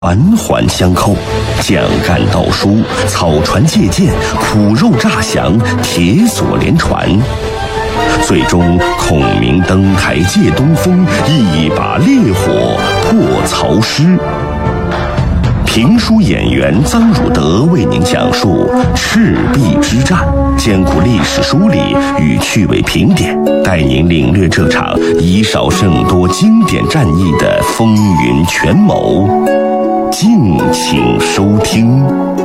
环环相扣，蒋干盗书，草船借箭，苦肉诈降，铁索连环。最终，孔明登台借东风，一把烈火破曹师。评书演员臧汝德为您讲述赤壁之战，兼顾历史梳理与趣味评点，带您领略这场以少胜多经典战役的风云权谋。敬请收听。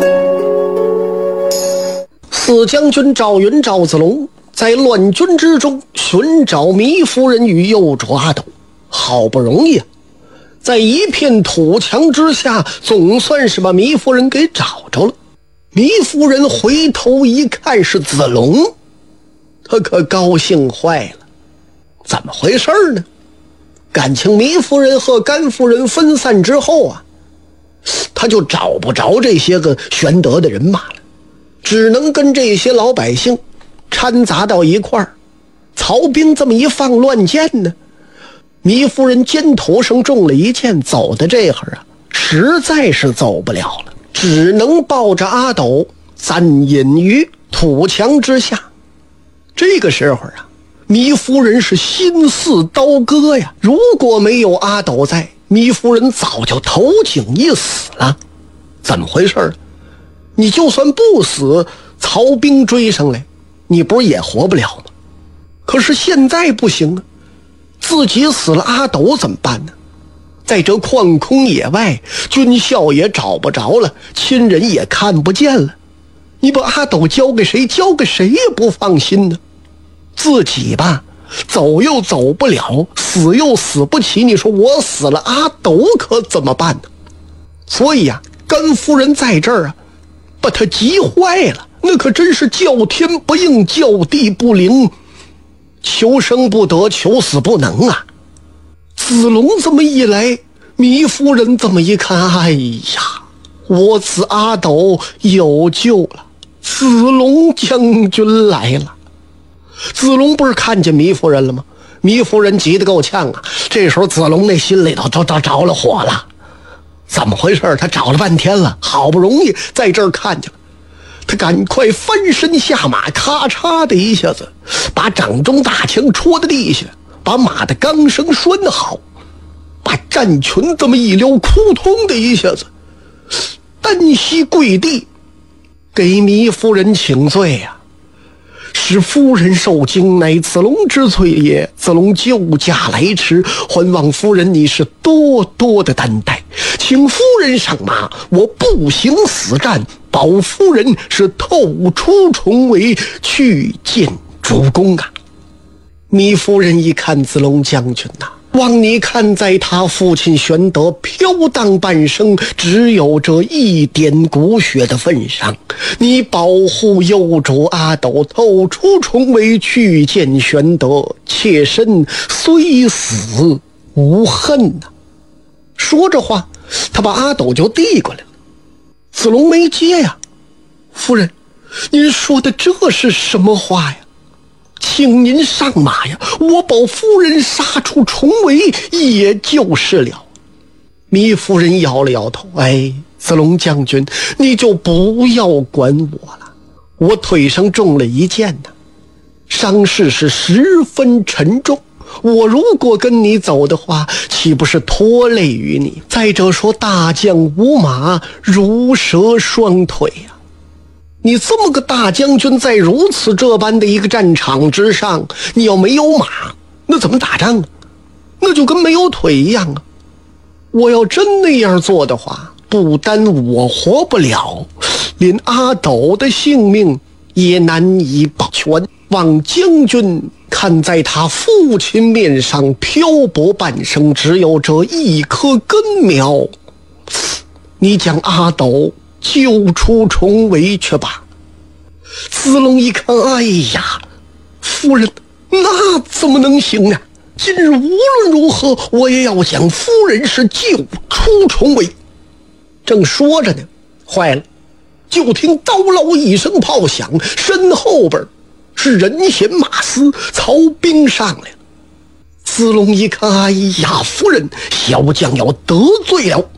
四将军赵云、赵子龙在乱军之中寻找糜夫人与幼主阿斗，好不容易在一片土墙之下，总算是把糜夫人给找着了。糜夫人回头一看是子龙，他可高兴坏了。怎么回事呢？感情糜夫人和甘夫人分散之后他就找不着这些个玄德的人马了，只能跟这些老百姓掺杂到一块儿。曹兵这么一放乱箭呢，糜夫人肩头上中了一箭，走的这会儿实在是走不了了，只能抱着阿斗暂隐于土墙之下。这个时候糜夫人是心似刀割呀！如果没有阿斗在，糜夫人早就投井一死了。怎么回事？你就算不死，曹兵追上来，你不是也活不了吗？可是现在不行自己死了，阿斗怎么办呢？在这旷空野外，军校也找不着了，亲人也看不见了，你把阿斗交给谁？交给谁也不放心呢。自己走又走不了，死又死不起，你说我死了，阿斗可怎么办呢？所以甘夫人在这儿把他急坏了，那可真是叫天不应，叫地不灵，求生不得，求死不能啊！子龙这么一来，糜夫人这么一看，哎呀，我子阿斗有救了，子龙将军来了。子龙不是看见糜夫人了吗？糜夫人急得够呛这时候子龙那心里头都着了火了。怎么回事？他找了半天了，好不容易在这儿看见了，他赶快翻身下马，咔嚓的一下子把掌中大枪戳在地下，把马的缰绳拴好，把战裙这么一撩，扑通的一下子单膝跪地给糜夫人请罪使夫人受惊，乃子龙之罪也。子龙救驾来迟，还望夫人你是多多的担待，请夫人上马，我步行死战，保夫人是透出重围，去见主公糜夫人一看子龙将军望你看在他父亲玄德飘荡半生，只有这一点骨血的份上，你保护幼主阿斗透出重围，去见玄德，妾身虽死无恨说着话，他把阿斗就递过来了。子龙没接夫人，您说的这是什么话呀？请您上马我保夫人杀出重围，也就是了。糜夫人摇了摇头，子龙将军，你就不要管我了，我腿上中了一箭伤势是十分沉重，我如果跟你走的话，岂不是拖累于你？再者说大将无马，如蛇双腿你这么个大将军，在如此这般的一个战场之上，你要没有马，那怎么打仗那就跟没有腿一样我要真那样做的话，不单我活不了，连阿斗的性命也难以保全。望将军看在他父亲面上，漂泊半生，只有这一棵根苗，你将阿斗救出重围去吧。子龙一看，哎呀，夫人，那怎么能行今日无论如何，我也要将夫人是救出重围。正说着呢，坏了，就听刀嗷一声炮响，身后边是人衔马嘶，曹兵上来了。子龙一看，哎呀，夫人，小将要得罪了。